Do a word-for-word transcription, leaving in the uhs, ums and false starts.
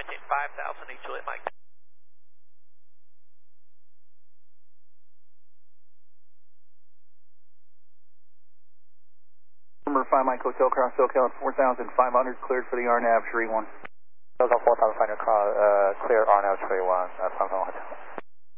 maintain five thousand, each Juliet Mike. Number five Mike Hotel Cross SoCal at four thousand five hundred, cleared for the R NAV three one. SoCal four thousand five hundred, uh, clear R NAV three one, uh, San Juan Hotel.